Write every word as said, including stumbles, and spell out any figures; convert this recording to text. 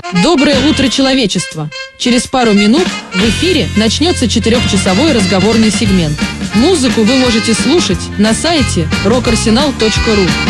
Доброе утро, человечество! Через пару минут в эфире начнется четырехчасовой разговорный сегмент. Музыку вы можете слушать на сайте рок арсенал точка ру.